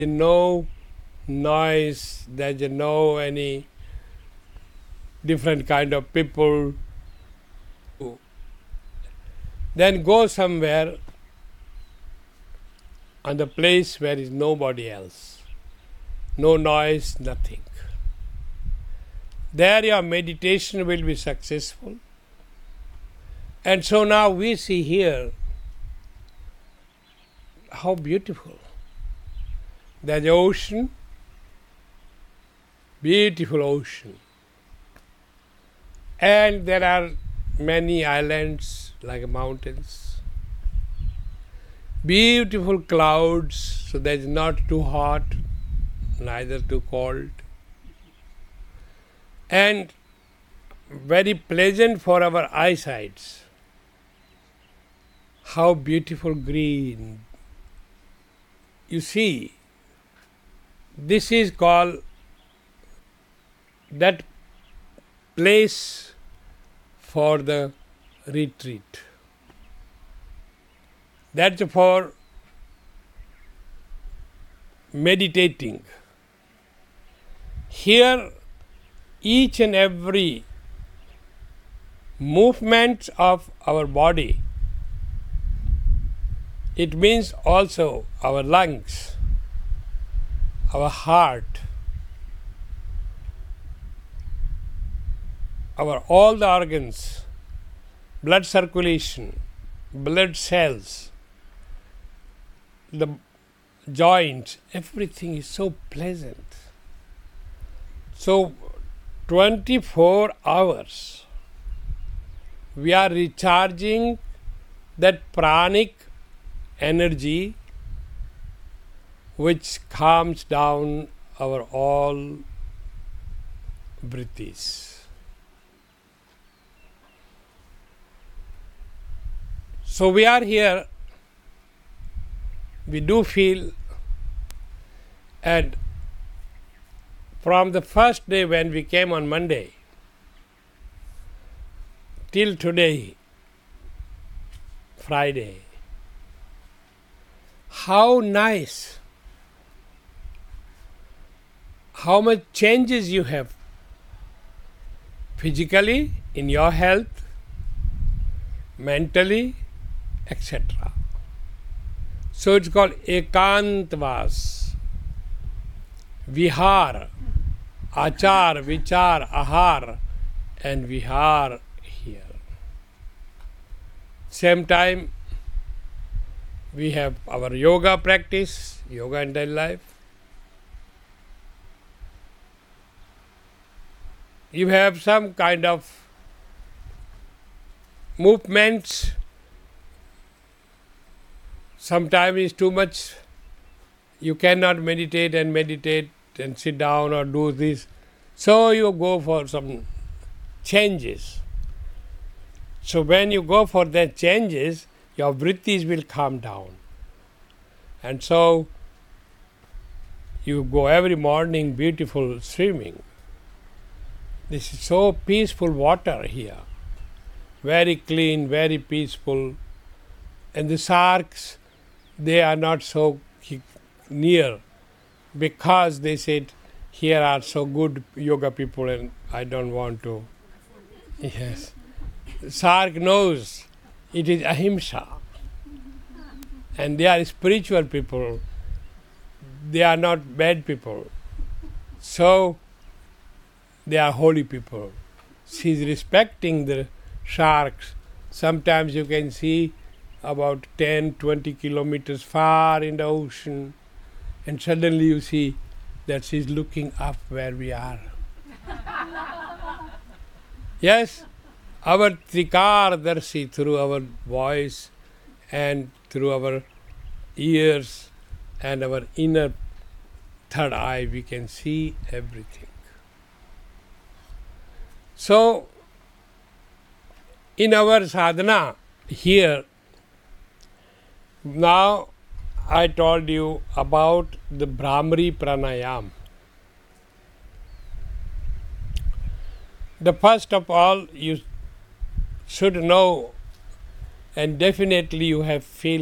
no noise, there's no any different kind of people. Then go somewhere on the place where is nobody else. No noise, nothing. There your meditation will be successful. And so now we see here how beautiful. There's the ocean, beautiful ocean. And there are many islands like mountains. Beautiful clouds, so that it's not too hot, neither too cold. And very pleasant for our eyesight. How beautiful green. You see, this is called that place for the retreat. That's for meditating. Here, each and every movement of our body, it means also our lungs, our heart, our all the organs, blood circulation, blood cells, the joints, everything is so pleasant. So 24 hours we are recharging that pranic energy which calms down our all breaths. So we are here, we do feel, and from the first day when we came on Monday till today, Friday, how nice, how much changes you have physically, in your health, mentally, etc. So it's called Ekantavas, Vihar, Achar, Vichar, Ahar, and Vihar here. Same time, we have our yoga practice, yoga in daily life. You have some kind of movements. Sometimes it's too much. You cannot meditate and sit down or do this. So you go for some changes. So when you go for the changes, your vrittis will calm down. And so you go every morning, beautiful swimming. This is so peaceful water here. Very clean, very peaceful. And the sharks, they are not so near because they said, here are so good yoga people and I don't want to. Yes. Shark knows it is ahimsa. And they are spiritual people. They are not bad people. So they are holy people. She is respecting the sharks. Sometimes you can see about 10, 20 kilometers far in the ocean, and suddenly you see that she is looking up where we are. Yes, our Trikardarshi, through our voice and through our ears and our inner third eye, we can see everything. So, in our sadhana here, now I told you about the Bhramari Pranayam. The first of all, you should know, and definitely you have feel